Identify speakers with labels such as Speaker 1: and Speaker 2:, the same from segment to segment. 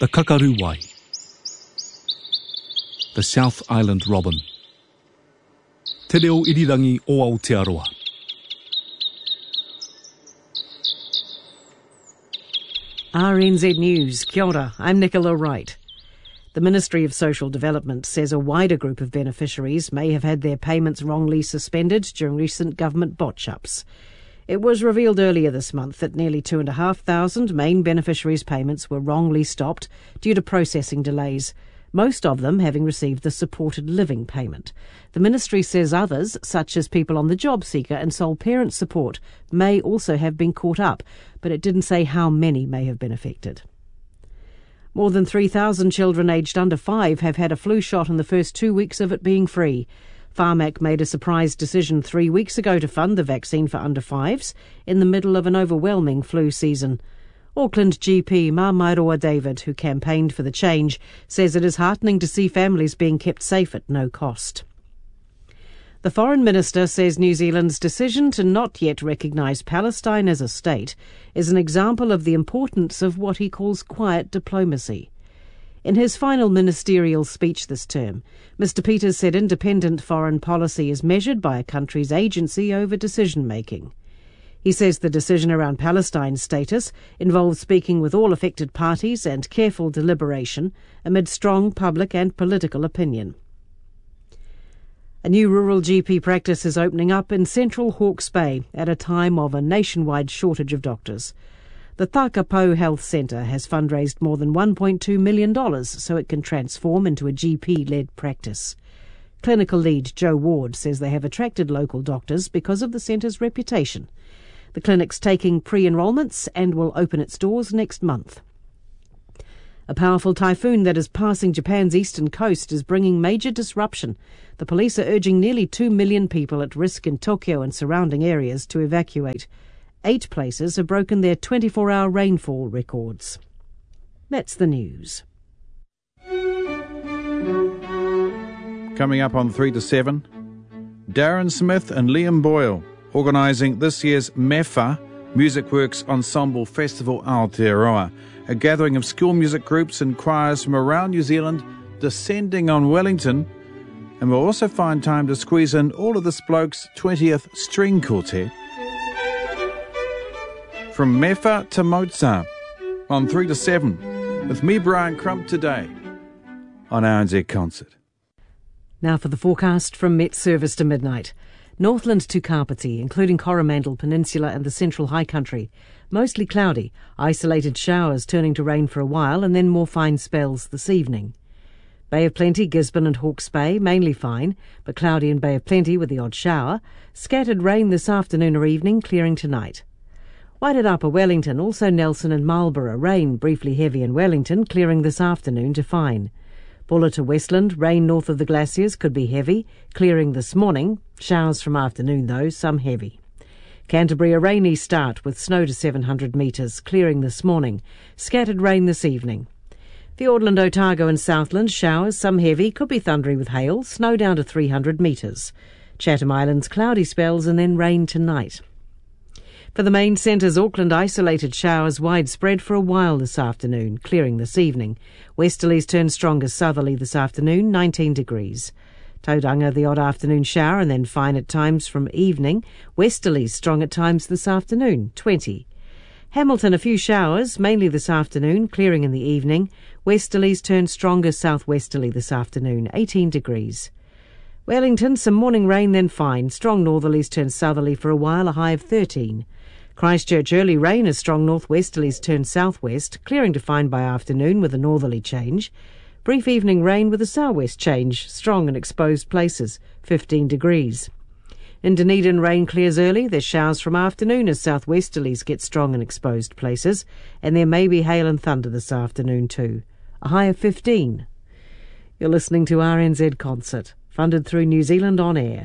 Speaker 1: The kakaruwai. The South Island robin. Te reo irirangi o Aotearoa.
Speaker 2: RNZ News, kia ora, I'm Nicola Wright. The Ministry of Social Development says a wider group of beneficiaries may have had their payments wrongly suspended during recent government botch-ups. It was revealed earlier this month that nearly 2,500 main beneficiaries' payments were wrongly stopped due to processing delays, most of them having received the supported living payment. The ministry says others, such as people on the job seeker and sole parent support, may also have been caught up, but it didn't say how many may have been affected. More than 3,000 children aged under 5 have had a flu shot in the first 2 weeks of it being free. Pharmac made a surprise decision 3 weeks ago to fund the vaccine for under 5s in the middle of an overwhelming flu season. Auckland GP Mairoa David, who campaigned for the change, says it is heartening to see families being kept safe at no cost. The Foreign Minister says New Zealand's decision to not yet recognise Palestine as a state is an example of the importance of what he calls quiet diplomacy. In his final ministerial speech this term, Mr Peters said independent foreign policy is measured by a country's agency over decision-making. He says the decision around Palestine's status involves speaking with all affected parties and careful deliberation amid strong public and political opinion. A new rural GP practice is opening up in central Hawke's Bay at a time of a nationwide shortage of doctors. The Takapau Health Centre has fundraised more than $1.2 million so it can transform into a GP-led practice. Clinical lead Joe Ward says they have attracted local doctors because of the centre's reputation. The clinic's taking pre-enrolments and will open its doors next month. A powerful typhoon that is passing Japan's eastern coast is bringing major disruption. The police are urging nearly 2 million people at risk in Tokyo and surrounding areas to evacuate. 8 places have broken their 24-hour rainfall records. That's the news.
Speaker 3: Coming up on 3 to 7, Darren Smith and Liam Boyle organising this year's MEFA, Music Works Ensemble Festival Aotearoa, a gathering of school music groups and choirs from around New Zealand descending on Wellington, and we'll also find time to squeeze in all of this bloke's 20th string quartet. From MEFA to Mozart, on 3 to 7, with me, Brian Crump, today on RNZ Concert.
Speaker 2: Now for the forecast from Met Service to midnight. Northland to Kapiti, including Coromandel Peninsula and the Central High Country. Mostly cloudy, isolated showers turning to rain for a while and then more fine spells this evening. Bay of Plenty, Gisborne and Hawke's Bay, mainly fine, but cloudy in Bay of Plenty with the odd shower. Scattered rain this afternoon or evening, clearing tonight. Whited Upper Wellington, also Nelson and Marlborough, rain briefly heavy in Wellington, clearing this afternoon to fine. Buller to Westland, rain north of the glaciers could be heavy, clearing this morning. Showers from afternoon though, some heavy. Canterbury a rainy start with snow to 700 metres, clearing this morning. Scattered rain this evening. Fiordland, Otago and Southland, showers, some heavy, could be thundery with hail, snow down to 300 metres. Chatham Islands, cloudy spells and then rain tonight. For the main centres, Auckland, isolated showers widespread for a while this afternoon, clearing this evening. Westerlies turn stronger southerly this afternoon, 19 degrees. Tauranga, the odd afternoon shower and then fine at times from evening. Westerlies strong at times this afternoon, 20. Hamilton, a few showers, mainly this afternoon, clearing in the evening. Westerlies turn stronger southwesterly this afternoon, 18 degrees. Wellington, some morning rain then fine. Strong northerlies turn southerly for a while, a high of 13. Christchurch, early rain as strong northwesterlies turn southwest, clearing to fine by afternoon with a northerly change. Brief evening rain with a southwest change, strong in exposed places, 15 degrees. In Dunedin, rain clears early. There's showers from afternoon as southwesterlies get strong in exposed places, and there may be hail and thunder this afternoon too, a high of 15. You're listening to RNZ Concert, funded through New Zealand On Air.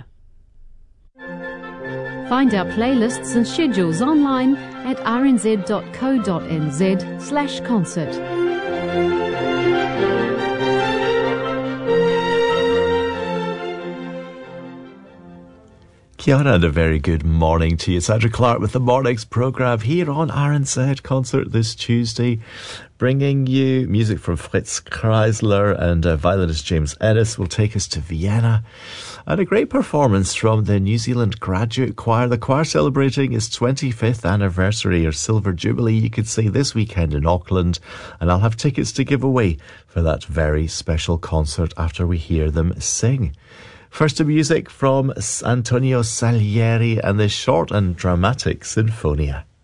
Speaker 4: Find our playlists and schedules online at rnz.co.nz/concert.
Speaker 5: Kia ora and a very good morning to you. It's Andrew Clark with the Mornings programme here on RNZ Concert this Tuesday, bringing you music from Fritz Kreisler, and violinist James Ennis will take us to Vienna, and a great performance from the New Zealand Graduate Choir. The choir celebrating its 25th anniversary or Silver Jubilee, you could say, this weekend in Auckland, and I'll have tickets to give away for that very special concert after we hear them sing. First to music from Antonio Salieri and the short and dramatic Sinfonia.